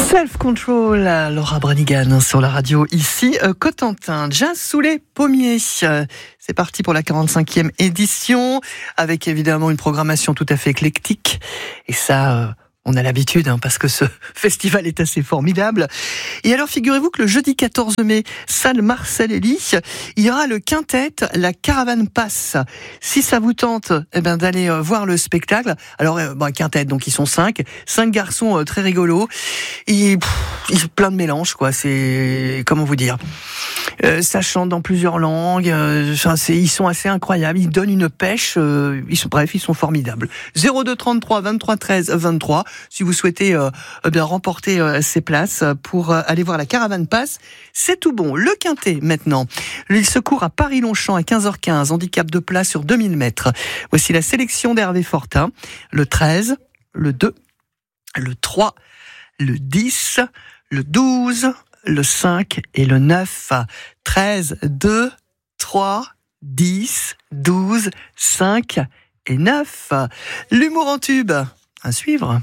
Self-Control, Laura Branigan sur la radio ici, Cotentin, Jazz sous les pommiers. C'est parti pour la 45e édition, avec évidemment une programmation tout à fait éclectique. Et ça, on a l'habitude, parce que ce festival est assez formidable. Et alors, figurez-vous que le jeudi 14 mai, salle Marcel Elie, il y aura le quintet, la Caravane Passe. Si ça vous tente, d'aller voir le spectacle. Alors, quintet, donc ils sont 5 garçons très rigolos. Et plein de mélanges, quoi. C'est, comment vous dire, ça chante dans plusieurs langues. Ils sont assez incroyables. Ils donnent une pêche. Ils sont formidables. 02 33 23 13 23. Si vous souhaitez remporter ces places pour aller voir la Caravane Passe, c'est tout bon. Le quintet maintenant. Il se court à Paris-Longchamp à 15h15. Handicap de place sur 2000 mètres. Voici la sélection d'Hervé Fortin. Le 13, le 2, le 3, le 10, le 12, le 5 et le 9. 13, 2, 3, 10, 12, 5 et 9. L'humour en tube. À suivre.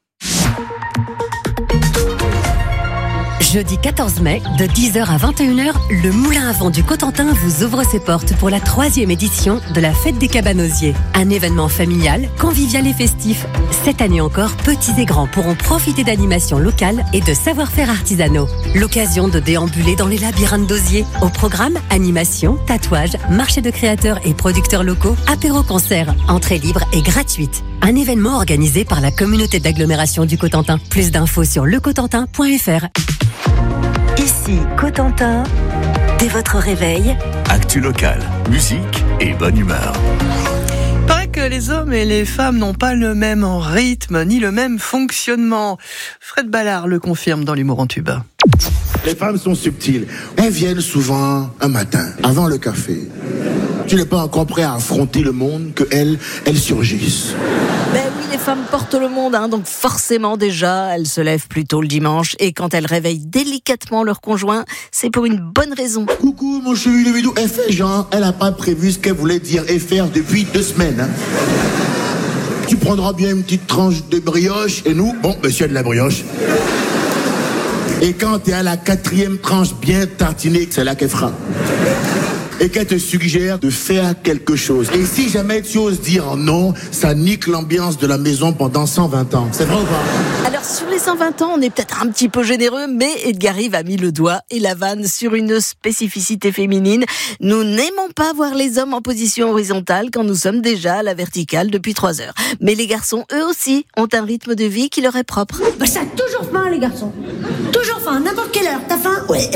Jeudi 14 mai, de 10h à 21h, le Moulin à Vent du Cotentin vous ouvre ses portes pour la 3e édition de la Fête des Cabanosiers. Un événement familial, convivial et festif. Cette année encore, petits et grands pourront profiter d'animations locales et de savoir-faire artisanaux. L'occasion de déambuler dans les labyrinthes d'osier. Au programme, animation, tatouage, marché de créateurs et producteurs locaux, apéro-concert, entrée libre et gratuite. Un événement organisé par la communauté d'agglomération du Cotentin. Plus d'infos sur lecotentin.fr. Ici, Cotentin, dès votre réveil. Actu locale, musique et bonne humeur. Il paraît que les hommes et les femmes n'ont pas le même rythme, ni le même fonctionnement. Fred Ballard le confirme dans l'humour en tube. Les femmes sont subtiles. Elles viennent souvent un matin, avant le café. Tu n'es pas encore prêt à affronter le monde que elles surgissent. Ben oui, les femmes portent le monde, donc forcément déjà, elles se lèvent plus tôt le dimanche. Et quand elles réveillent délicatement leur conjoint, c'est pour une bonne raison. Coucou mon chéri le vidéo, elle fait genre, elle n'a pas prévu ce qu'elle voulait dire et faire depuis 2 semaines. Tu prendras bien une petite tranche de brioche et nous, monsieur de la brioche. Et quand tu es à la 4e tranche bien tartinée, c'est là qu'elle fera. Et qu'elle te suggère de faire quelque chose. Et si jamais tu oses dire non, ça nique l'ambiance de la maison pendant 120 ans. C'est vrai ou pas ? Alors sur les 120 ans, on est peut-être un petit peu généreux, mais Edgar Yves a mis le doigt et la vanne sur une spécificité féminine. Nous n'aimons pas voir les hommes en position horizontale quand nous sommes déjà à la verticale depuis 3 heures. Mais les garçons, eux aussi, ont un rythme de vie qui leur est propre. Ça a toujours faim, les garçons. Toujours faim, n'importe quelle heure. T'as faim ? Ouais.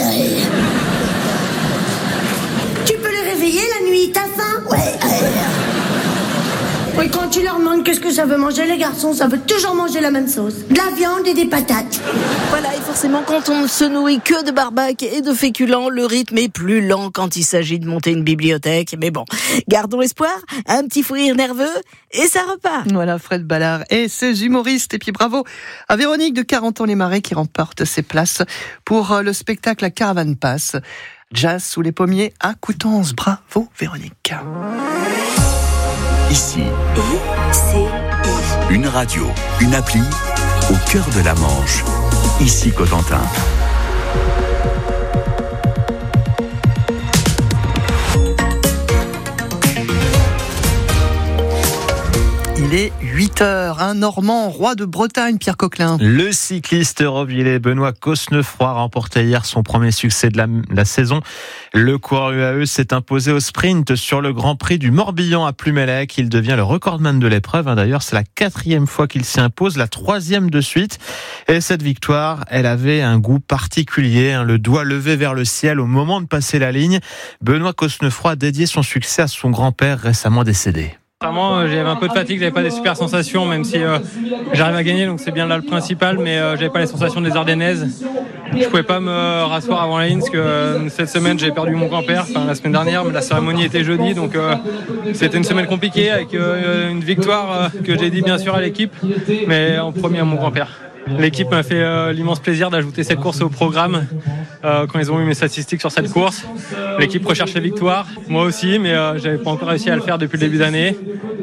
Tu peux les réveiller la nuit, t'as faim ? Ouais. Oui, quand tu leur demandes qu'est-ce que ça veut manger, les garçons, ça veut toujours manger la même sauce. De la viande et des patates. Voilà, et forcément, quand on ne se nourrit que de barbac et de féculents, le rythme est plus lent quand il s'agit de monter une bibliothèque. Mais bon, gardons espoir, un petit fou rire nerveux, et ça repart. Voilà, Fred Ballard et ses humoristes. Et puis bravo à Véronique de 40 ans les Marais qui remporte ses places pour le spectacle La Caravane Passe. Jazz sous les pommiers à Coutances. Bravo Véronique. Ici, une radio, une appli au cœur de la Manche. Ici Cotentin. Il est 8h, un Normand, roi de Bretagne, Pierre Coquelin. Le cycliste eurovillet Benoît Cosnefroy a remporté hier son premier succès de la saison. Le coureur UAE s'est imposé au sprint sur le Grand Prix du Morbihan à Plumelec. Il devient le recordman de l'épreuve. D'ailleurs, c'est la 4e fois qu'il s'y impose, la 3e de suite. Et cette victoire, elle avait un goût particulier, le doigt levé vers le ciel au moment de passer la ligne. Benoît Cosnefroy a dédié son succès à son grand-père récemment décédé. Vraiment, j'avais un peu de fatigue, j'avais pas des super sensations, même si j'arrive à gagner, donc c'est bien là le principal, mais j'avais pas les sensations des Ardennaises. Je pouvais pas me rasseoir avant la ligne, parce que cette semaine j'ai perdu mon grand-père, la semaine dernière, mais la cérémonie était jeudi, donc c'était une semaine compliquée avec une victoire que j'ai dit bien sûr à l'équipe, mais en premier à mon grand-père. L'équipe m'a fait l'immense plaisir d'ajouter cette course au programme quand ils ont eu mes statistiques sur cette course. L'équipe recherche la victoire, moi aussi, mais j'avais pas encore réussi à le faire depuis le début d'année.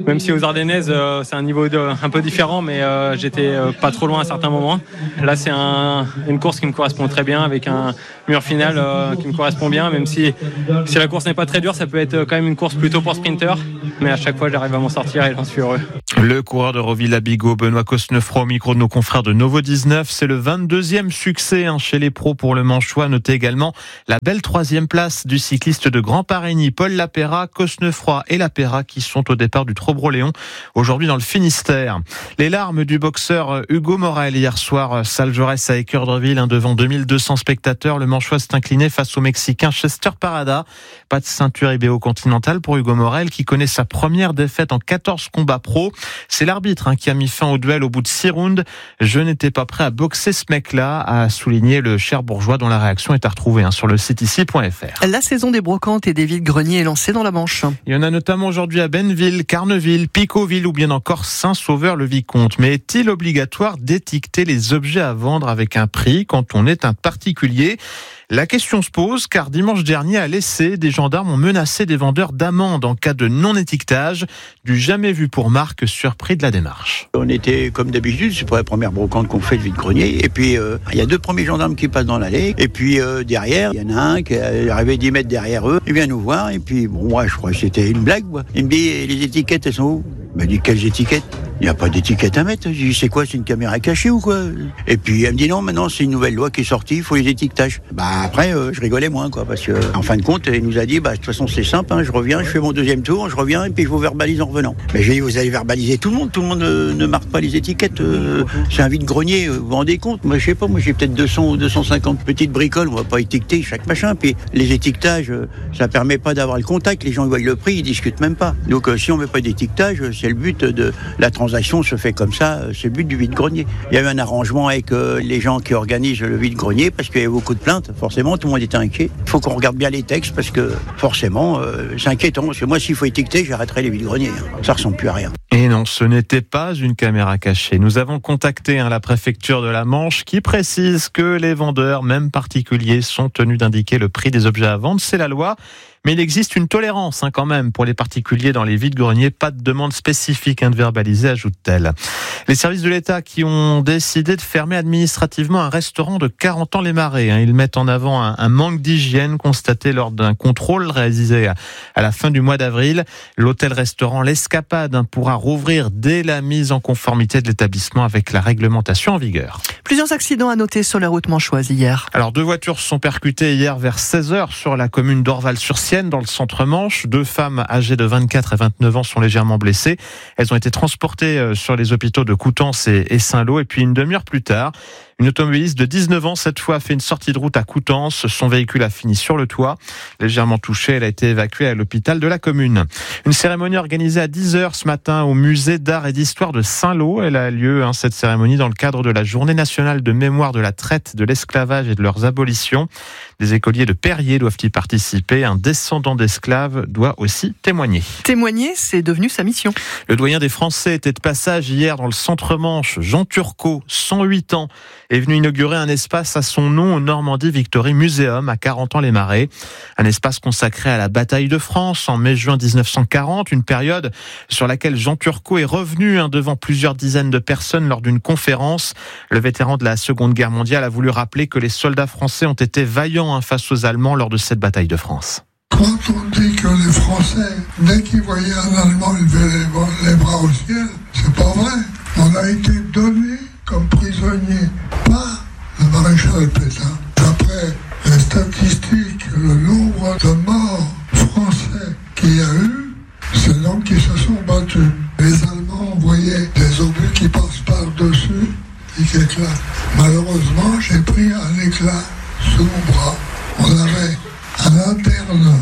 Même si aux Ardennaises, c'est un niveau un peu différent, mais j'étais pas trop loin à certains moments. Là, c'est une course qui me correspond très bien, avec un mur final qui me correspond bien, même si la course n'est pas très dure, ça peut être quand même une course plutôt pour sprinter, mais à chaque fois, j'arrive à m'en sortir et j'en suis heureux. Le coureur de Roville-la-Bigot, Benoît Cosnefroy, au micro de nos confrères de Novo 19, c'est le 22e succès chez les pros pour le Manchois. Notez également la belle 3e place du cycliste de Grand Parigny, Paul Lapéra, Cosnefroy et Lapéra qui sont au départ du Trobreau-Léon, aujourd'hui dans le Finistère. Les larmes du boxeur Hugo Morel hier soir, salle Jaurès à Équeurdreville, devant 2200 spectateurs. Le Manchois s'est incliné face au Mexicain Chester Parada. Pas de ceinture IBO continentale pour Hugo Morel qui connaît sa première défaite en 14 combats pro. C'est l'arbitre qui a mis fin au duel au bout de 6 rounds. Je n'étais pas prêt à boxer ce mec-là, a souligné le Cherbourgeois dont la réaction est à retrouver sur le site ici.fr. La saison des brocantes et des vides-greniers est lancée dans la Manche. Il y en a notamment aujourd'hui à Benneville, Carneville, Picauville ou bien encore Saint-Sauveur-le-Vicomte. Mais est-il obligatoire d'étiqueter les objets à vendre avec un prix quand on est un particulier ? La question se pose car dimanche dernier à l'Essai, des gendarmes ont menacé des vendeurs d'amendes en cas de non-étiquetage. Du jamais vu pour Marc, surpris de la démarche. On était comme d'habitude, c'est pour la première brocante qu'on fait de vide-grenier. Et puis il y a 2 premiers gendarmes qui passent dans l'allée. Et puis derrière, il y en a un qui est arrivé 10 mètres derrière eux. Il vient nous voir et puis bon, moi je crois que c'était une blague. Moi. Il me dit les étiquettes elles sont où ? Il m'a dit quelles étiquettes ? Il n'y a pas d'étiquette à mettre. Je dis c'est quoi, c'est une caméra cachée ou quoi ? Et puis elle me dit non, maintenant c'est une nouvelle loi qui est sortie, il faut les étiquetages. Après je rigolais moins parce que en fin de compte il nous a dit de toute façon c'est simple, je reviens, je fais mon 2e tour, je reviens et puis je vous verbalise en revenant. Mais j'ai dit vous allez verbaliser tout le monde ne marque pas les étiquettes, c'est un vide-grenier, vous vous rendez compte ? Moi je sais pas, moi j'ai peut-être 200 ou 250 petites bricoles, on va pas étiqueter chaque machin, puis les étiquetages ça permet pas d'avoir le contact, les gens voient le prix, ils discutent même pas. Donc si on met pas d'étiquetage, c'est le but de la transaction se fait comme ça, c'est le but du vide-grenier. Il y a eu un arrangement avec les gens qui organisent le vide-grenier parce qu'il y a eu beaucoup de plaintes, forcément tout le monde était inquiet. Il faut qu'on regarde bien les textes parce que forcément c'est inquiétant, parce que moi s'il faut étiqueter, j'arrêterai les vide-greniers, ça ressemble plus à rien. Et non, ce n'était pas une caméra cachée. Nous avons contacté la préfecture de la Manche qui précise que les vendeurs, même particuliers, sont tenus d'indiquer le prix des objets à vendre, c'est la loi. Mais il existe une tolérance quand même pour les particuliers dans les vides-greniers. Pas de demande spécifique de verbaliser, ajoute-t-elle. Les services de l'État qui ont décidé de fermer administrativement un restaurant de Carentan-les-Marais. Ils mettent en avant un manque d'hygiène constaté lors d'un contrôle réalisé à la fin du mois d'avril. L'hôtel-restaurant L'Escapade pourra rouvrir dès la mise en conformité de l'établissement avec la réglementation en vigueur. Plusieurs accidents à noter sur la route manchoise hier. Alors 2 voitures se sont percutées hier vers 16h sur la commune d'Orval-sur-Sienne dans le centre-Manche. 2 femmes âgées de 24 et 29 ans sont légèrement blessées. Elles ont été transportées sur les hôpitaux de Coutances et Saint-Lô. Et puis une demi-heure plus tard, une automobiliste de 19 ans, cette fois, a fait une sortie de route à Coutances. Son véhicule a fini sur le toit. Légèrement touchée, elle a été évacuée à l'hôpital de la commune. Une cérémonie organisée à 10h ce matin au musée d'art et d'histoire de Saint-Lô. Elle a lieu, cette cérémonie, dans le cadre de la journée nationale de mémoire de la traite, de l'esclavage et de leurs abolitions. Des écoliers de Perrier doivent y participer. Un descendant d'esclaves doit aussi témoigner. Témoigner, c'est devenu sa mission. Le doyen des Français était de passage hier dans le centre-Manche. Jean Turcot, 108 ans, est venu inaugurer un espace à son nom au Normandie Victory Museum à Carentan-les-Marais. Un espace consacré à la bataille de France en mai-juin 1940, une période sur laquelle Jean Turcot est revenu devant plusieurs dizaines de personnes lors d'une conférence. Le vétéran de la Seconde Guerre mondiale a voulu rappeler que les soldats français ont été vaillants face aux Allemands lors de cette bataille de France. Quand on dit que les Français, dès qu'ils voyaient un Allemand, lever les bras au ciel, c'est pas vrai. On a été donnés comme prisonniers par le maréchal Pétain. D'après les statistiques, le nombre de morts français qu'il y a eu, c'est donc qu'ils se sont battus. Les Allemands envoyaient des obus qui passent par-dessus et qui éclatent. Malheureusement, j'ai pris un éclat sous mon bras. On avait un interne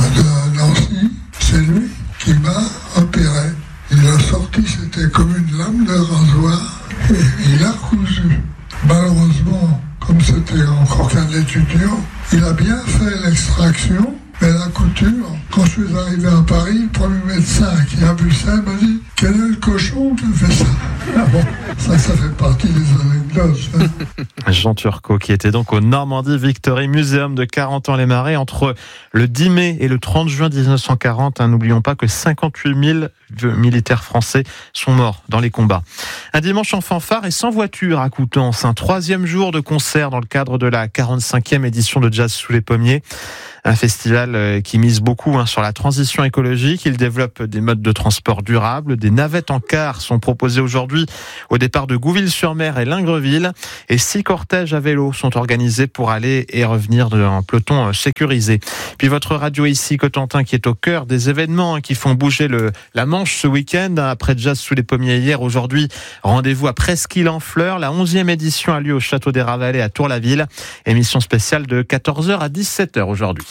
de Nancy, c'est lui qui m'a opéré. Il a sorti, c'était comme une lame de rasoir, et il a cousu. Malheureusement, comme c'était encore qu'un étudiant, il a bien fait l'extraction, mais la couture, quand je suis arrivé à Paris, le premier médecin qui a vu ça m'a dit « Quel est le cochon qui a fait ça ?» Ah bon, ça fait partie des anecdotes. Jean Turcot qui était donc au Normandie Victory Museum de Carentan-les-Marais entre le 10 mai et le 30 juin 1940. N'oublions pas que 58 000 militaires français sont morts dans les combats. Un dimanche en fanfare et sans voiture à Coutances. Un 3e jour de concert dans le cadre de la 45e édition de Jazz sous les pommiers. Un festival qui mise beaucoup sur la transition écologique. Il développe des modes de transport durables. Des navettes en car sont proposées aujourd'hui au départ de Gouville-sur-Mer et Lingreville. Et 6 cortèges à vélo sont organisés pour aller et revenir d'un peloton sécurisé. Puis votre radio ici, Cotentin, qui est au cœur des événements qui font bouger la Manche ce week-end. Après Jazz sous les pommiers hier, aujourd'hui, rendez-vous à Presqu'île-en-Fleurs. La 11e édition a lieu au Château des Ravalais à Tour-la-Ville. Émission spéciale de 14h à 17h aujourd'hui.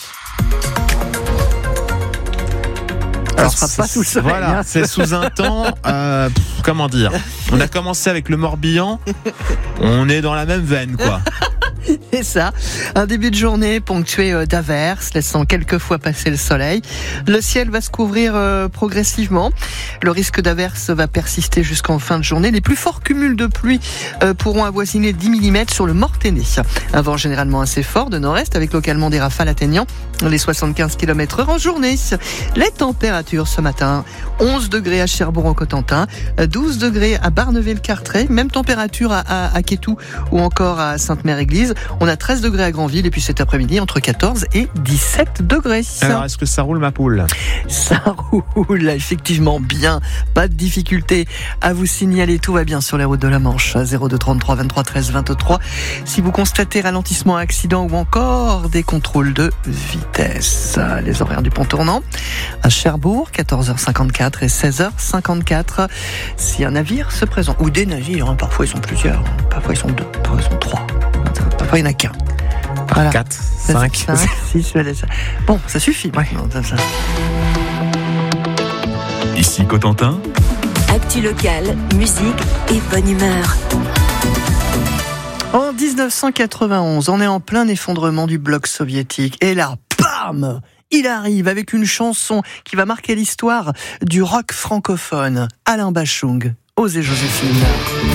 Alors, ça sera pas tout seul. Voilà, c'est sous un temps. Comment dire ? On a commencé avec le Morbihan. On est dans la même veine, quoi. C'est ça, un début de journée ponctué d'averses, laissant quelquefois passer le soleil. Le ciel va se couvrir progressivement. Le risque d'averses va persister jusqu'en fin de journée. Les plus forts cumuls de pluie pourront avoisiner 10 mm sur le Mortainais. Un vent généralement assez fort de nord-est avec localement des rafales atteignant les 75 km/h en journée. Les températures ce matin, 11 degrés à Cherbourg en Cotentin, 12 degrés à Barneville-Carteret, même température à Quétou ou encore à Sainte-Mère-Église. On a 13 degrés à Granville et puis cet après-midi entre 14 et 17 degrés. Alors est-ce que ça roule ma poule ? Ça roule effectivement bien, pas de difficulté à vous signaler, tout va bien sur les routes de la Manche. 02 33 23 13 23 si vous constatez ralentissement, accident ou encore des contrôles de vitesse. Les horaires du pont tournant à Cherbourg 14h54 et 16h54 si un navire se présente, ou des navires, parfois ils sont plusieurs, parfois ils sont 2, parfois ils sont 3, parfois il n'y en a qu'un. Voilà. 4, 5, 6, bon, ça suffit. Ouais. Ici Cotentin. Actu locale, musique et bonne humeur. En 1991, on est en plein effondrement du bloc soviétique. Et là, bam ! Il arrive avec une chanson qui va marquer l'histoire du rock francophone. Alain Bachung, Osez Joséphine.